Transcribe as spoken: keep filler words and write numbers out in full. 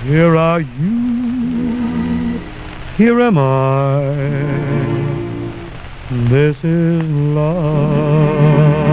Here are you, here am I. This is love.